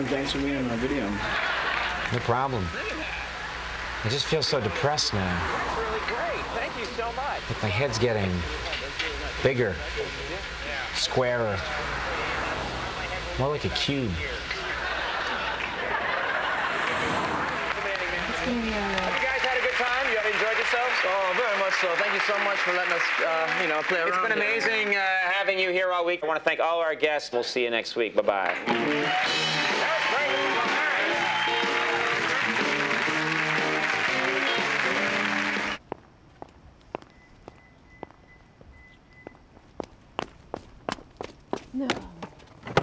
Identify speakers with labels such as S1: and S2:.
S1: thanks for being in my video.
S2: No problem. I just feel so depressed now.
S3: That's really great. Thank you so much.
S2: Like my head's getting bigger, squarer, more like a cube.
S3: Have you guys had a good time? You have enjoyed yourselves?
S4: Oh, very much so. Thank you so much for letting us, play around.
S3: It's been amazing having you here all week. I want to thank all our guests. We'll see you next week. Bye-bye.